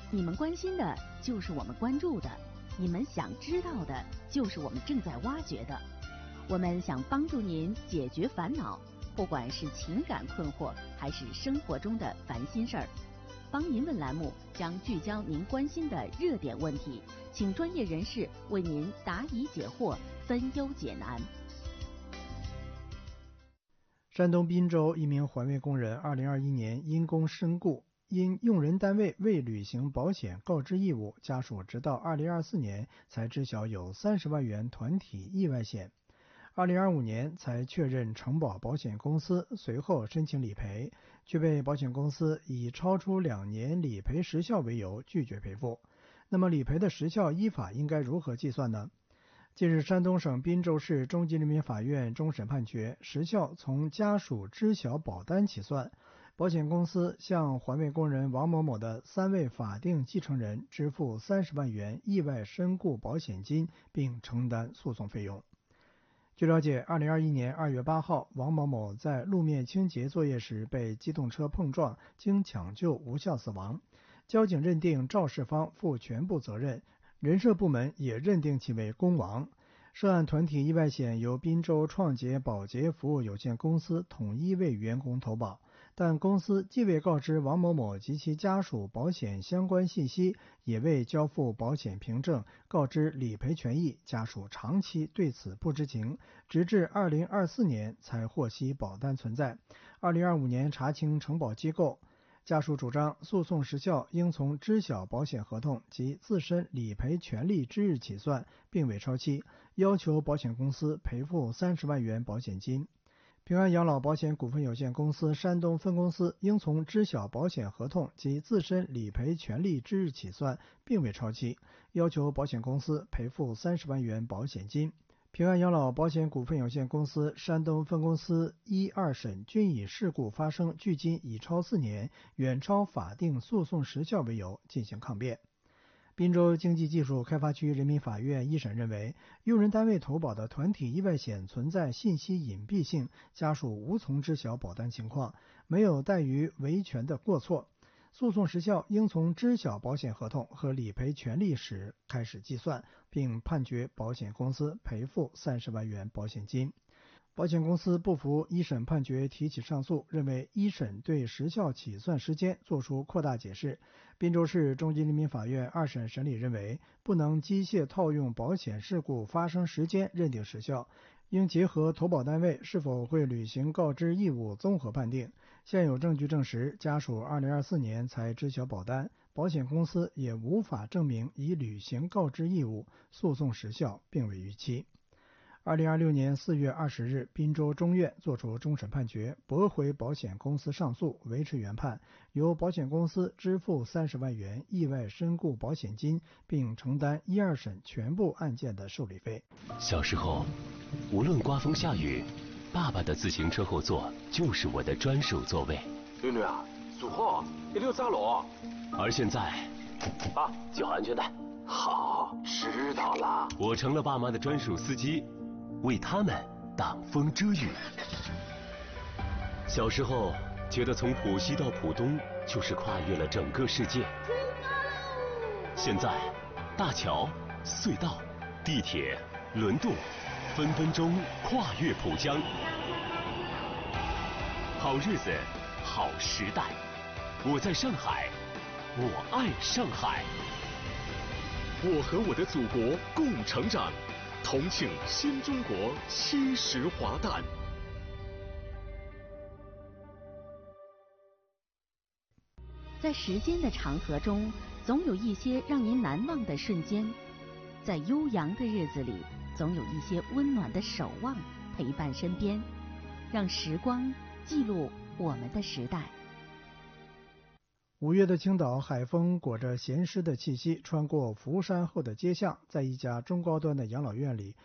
你们关心的就是我们关注的，你们想知道的就是我们正在挖掘的。我们想帮助您解决烦恼，不管是情感困惑还是生活中的烦心事儿。帮您问栏目将聚焦您关心的热点问题，请专业人士为您答疑解惑，分忧解难。 山东滨州一名环卫工人2021年因公身故，因用人单位未履行保险告知义务，家属直到2024年才知晓有30万元团体意外险。2025年才确认承保保险公司，随后申请理赔，却被保险公司以超出2年理赔时效为由拒绝赔付。那么理赔的时效依法应该如何计算呢？近日，山东省滨州市中级人民法院终审判决，时效从家属知晓保单起算，保险公司向环卫工人王某某的3位法定继承人支付30万元意外身故保险金，并承担诉讼费用。据了解，2021年2月8号，王某某在路面清洁作业时被机动车碰撞，经抢救无效死亡。交警认定肇事方负全部责任，人社部门也认定其为公亡。涉案团体意外险由滨州创捷保洁服务有限公司统一为员工投保，但公司既未告知王某某及其家属保险相关信息，也未交付保险凭证，告知理赔权益，家属长期对此不知情，直至2024年才获悉保单存在。2025年查清承保机构，家属主张诉讼时效应从知晓保险合同及自身理赔权利之日起算，并未超期，要求保险公司赔付30万元保险金。平安养老保险股份有限公司山东分公司应从知晓保险合同及自身理赔权利之日起算，并未超期，要求保险公司赔付30万元保险金。平安养老保险股份有限公司山东分公司1、2审均以事故发生距今已超4年，远超法定诉讼时效为由进行抗辩。滨州经济技术开发区人民法院一审认为，用人单位投保的团体意外险存在信息隐蔽性，家属无从知晓保单情况，没有怠于维权的过错。诉讼时效应从知晓保险合同和理赔权利时开始计算，并判决保险公司赔付30万元保险金。保险公司不服一审判决，提起上诉，认为一审对时效起算时间作出扩大解释。滨州市中级人民法院2审审理认为，不能机械套用保险事故发生时间认定时效，应结合投保单位是否会履行告知义务综合判定。现有证据证实，家属2024年才知晓保单，保险公司也无法证明已履行告知义务，诉讼时效并未逾期。2026年4月20日，滨州中院作出终审判决，驳回保险公司上诉，维持原判，由保险公司支付30万元意外身故保险金，并承担1、2审全部案件的受理费。 小时候，无论刮风下雨，爸爸的自行车后座就是我的专属座位。 囡囡啊，坐好，一定要扎牢。 而现在， 爸，系好安全带。好，知道了。 我成了爸妈的专属司机，为他们挡风遮雨。小时候觉得从浦西到浦东就是跨越了整个世界。现在，大桥、隧道、地铁、轮渡，分分钟跨越浦江。好日子，好时代。我在上海，我爱上海。 我和我的祖国共成长，同庆新中国70华诞。 在时间的长河中，总有一些让您难忘的瞬间；在悠扬的日子里，总有一些温暖的守望陪伴身边。让时光记录我们的时代。 5月的青岛，海风裹着咸湿的气息，穿过福山后的街巷，在一家中高端的养老院里，